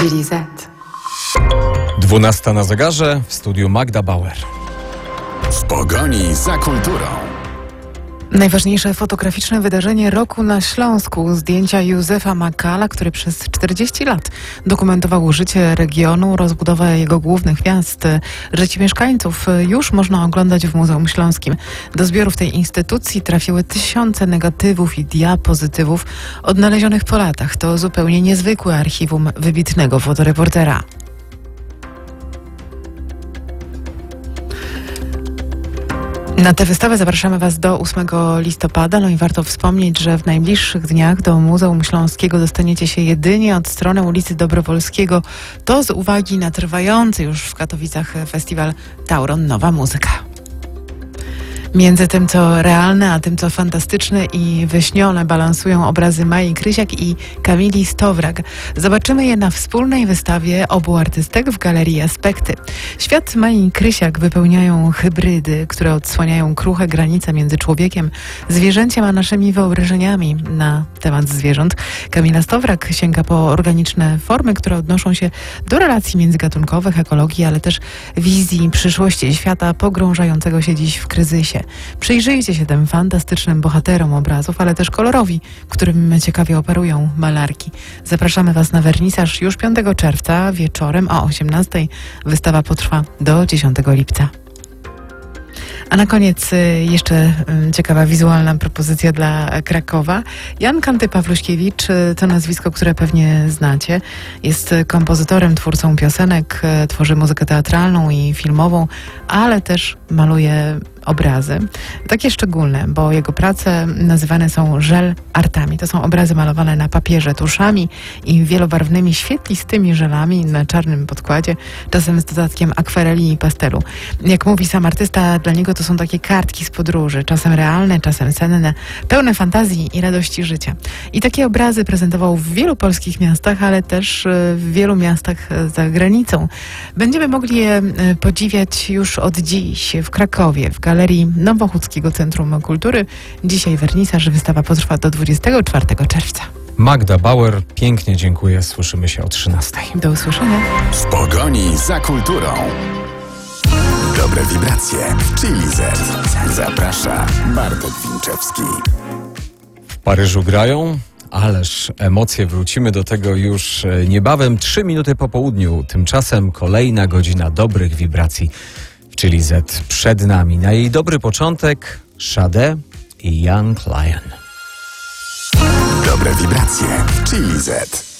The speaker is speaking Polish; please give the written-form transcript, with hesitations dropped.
Chili Z. 12 na zegarze, w studiu Magda Bauer. W pogoni za kulturą. Najważniejsze fotograficzne wydarzenie roku na Śląsku. Zdjęcia Józefa Makala, który przez 40 lat dokumentował życie regionu, rozbudowę jego głównych miast. Życie mieszkańców już można oglądać w Muzeum Śląskim. Do zbiorów tej instytucji trafiły tysiące negatywów i diapozytywów odnalezionych po latach. To zupełnie niezwykłe archiwum wybitnego fotoreportera. Na tę wystawę zapraszamy Was do 8 listopada. No i warto wspomnieć, że w najbliższych dniach do Muzeum Śląskiego dostaniecie się jedynie od strony ulicy Dobrowolskiego. To z uwagi na trwający już w Katowicach festiwal Tauron Nowa Muzyka. Między tym, co realne, a tym, co fantastyczne i wyśnione balansują obrazy Mai Krysiak i Kamili Stowrak. Zobaczymy je na wspólnej wystawie obu artystek w Galerii Aspekty. Świat Mai Krysiak wypełniają hybrydy, które odsłaniają kruche granice między człowiekiem, zwierzęciem, a naszymi wyobrażeniami na temat zwierząt. Kamila Stowrak sięga po organiczne formy, które odnoszą się do relacji międzygatunkowych, ekologii, ale też wizji przyszłości świata pogrążającego się dziś w kryzysie. Przyjrzyjcie się tym fantastycznym bohaterom obrazów, ale też kolorowi, którym ciekawie operują malarki. Zapraszamy Was na wernisaż już 5 czerwca wieczorem o 18:00. Wystawa potrwa do 10 lipca. A na koniec jeszcze ciekawa wizualna propozycja dla Krakowa. Jan Kanty-Pawluśkiewicz to nazwisko, które pewnie znacie. Jest kompozytorem, twórcą piosenek, tworzy muzykę teatralną i filmową, ale też maluje obrazy. Takie szczególne, bo jego prace nazywane są żel artami. To są obrazy malowane na papierze tuszami i wielobarwnymi, świetlistymi żelami na czarnym podkładzie, czasem z dodatkiem akwareli i pastelu. Jak mówi sam artysta, dla niego to są takie kartki z podróży, czasem realne, czasem senne, pełne fantazji i radości życia. I takie obrazy prezentował w wielu polskich miastach, ale też w wielu miastach za granicą. Będziemy mogli je podziwiać już od dziś w Krakowie, w Galerii Nowochódzkiego Centrum Kultury. Dzisiaj wernisaż, wystawa potrwa do 24 czerwca. Magda Bauer, pięknie dziękuję. Słyszymy się o 13:00. Do usłyszenia. W pogoni za kulturą. Dobre wibracje w Chili Z. Zaprasza Bartek Winczewski. W Paryżu grają, ależ emocje, wrócimy do tego już niebawem. 3 minuty po południu. Tymczasem kolejna godzina dobrych wibracji w Chili Z przed nami. Na jej dobry początek Sade i Young Lion. Dobre wibracje w Chili Z.